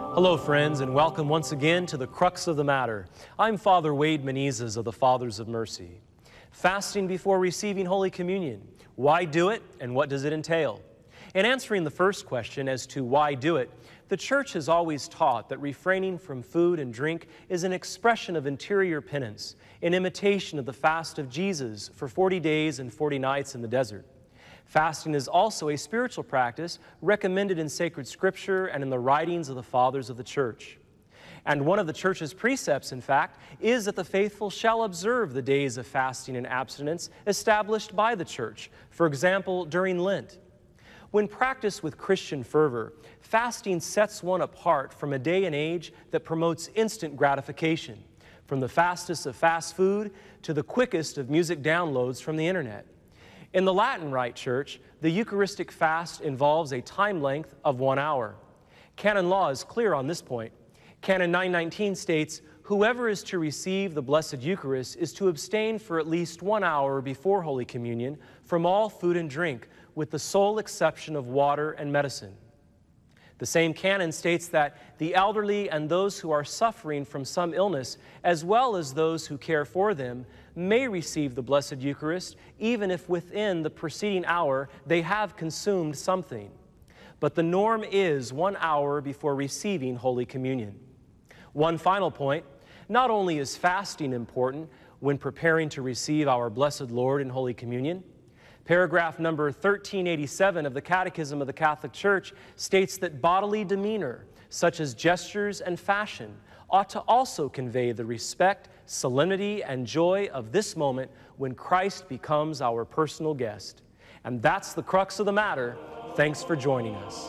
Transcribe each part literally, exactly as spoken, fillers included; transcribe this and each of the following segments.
Hello, friends, and welcome once again to the Crux of the Matter. I'm Father Wade Menezes of the Fathers of Mercy. Fasting before receiving Holy Communion. Why do it, and what does it entail? In answering the first question as to why do it, the Church has always taught that refraining from food and drink is an expression of interior penance, in imitation of the fast of Jesus for forty days and forty nights in the desert. Fasting is also a spiritual practice recommended in sacred scripture and in the writings of the Fathers of the Church. And one of the Church's precepts, in fact, is that the faithful shall observe the days of fasting and abstinence established by the Church, for example, during Lent. When practiced with Christian fervor, fasting sets one apart from a day and age that promotes instant gratification, from the fastest of fast food to the quickest of music downloads from the internet. In the Latin Rite Church, the Eucharistic fast involves a time length of one hour. Canon law is clear on this point. Canon nine nineteen states, "Whoever is to receive the Blessed Eucharist is to abstain for at least one hour before Holy Communion from all food and drink, with the sole exception of water and medicine." The same canon states that the elderly and those who are suffering from some illness, as well as those who care for them, may receive the Blessed Eucharist even if within the preceding hour they have consumed something. But the norm is one hour before receiving Holy Communion. One final point, not only is fasting important when preparing to receive our Blessed Lord in Holy Communion, paragraph number thirteen eighty-seven of the Catechism of the Catholic Church states that bodily demeanor, such as gestures and fashion, ought to also convey the respect, solemnity, and joy of this moment when Christ becomes our personal guest. And that's the crux of the matter. Thanks for joining us.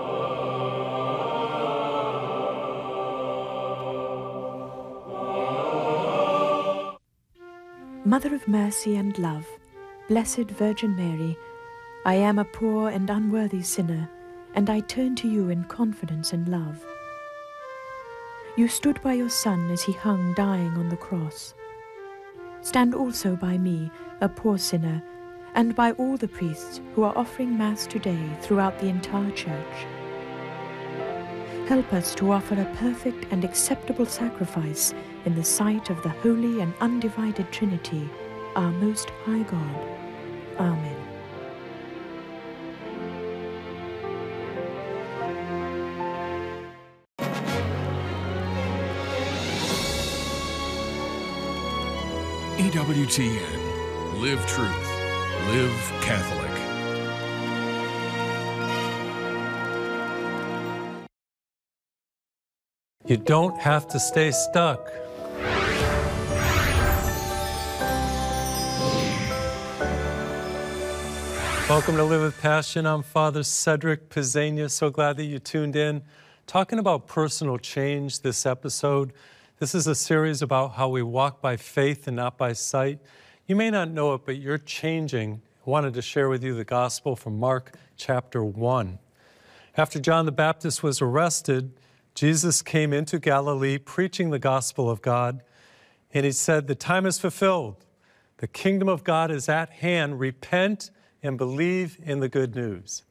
Mother of mercy and love, Blessed Virgin Mary, I am a poor and unworthy sinner, and I turn to you in confidence and love. You stood by your Son as he hung dying on the cross. Stand also by me, a poor sinner, and by all the priests who are offering Mass today throughout the entire Church. Help us to offer a perfect and acceptable sacrifice in the sight of the Holy and Undivided Trinity, our Most High God. Amen. E W T N. Live truth. Live Catholic. You don't have to stay stuck. Welcome to Live with Passion. I'm Father Cedric Pizzania. So glad that you tuned in. Talking about personal change this episode. This is a series about how we walk by faith and not by sight. You may not know it, but you're changing. I wanted to share with you the gospel from Mark chapter one. After John the Baptist was arrested, Jesus came into Galilee preaching the gospel of God, and he said, "The time is fulfilled. The kingdom of God is at hand. Repent and believe in the good news."